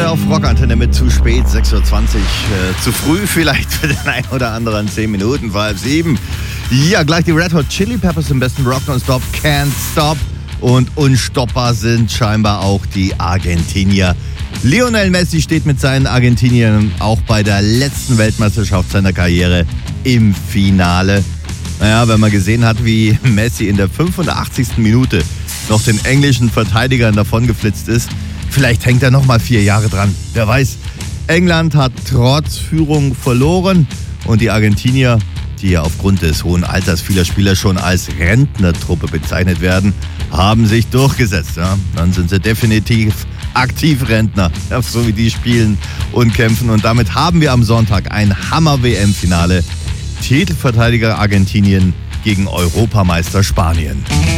auf Rockantenne mit zu spät, 6.20 Uhr. Zu früh vielleicht für den einen oder anderen, 10 Minuten, vor 6:30. Ja, gleich die Red Hot Chili Peppers im besten Rock Non-Stop, Can't Stop. Und unstoppbar sind scheinbar auch die Argentinier. Lionel Messi steht mit seinen Argentiniern auch bei der letzten Weltmeisterschaft seiner Karriere im Finale. Naja, wenn man gesehen hat, wie Messi in der 85. Minute noch den englischen Verteidigern davongeflitzt ist, vielleicht hängt er noch mal 4 Jahre dran. Wer weiß. England hat trotz Führung verloren und die Argentinier, die ja aufgrund des hohen Alters vieler Spieler schon als Rentnertruppe bezeichnet werden, haben sich durchgesetzt. Ja? Dann sind sie definitiv Aktivrentner, ja, so wie die spielen und kämpfen. Und damit haben wir am Sonntag ein Hammer-WM-Finale. Titelverteidiger Argentinien gegen Europameister Spanien.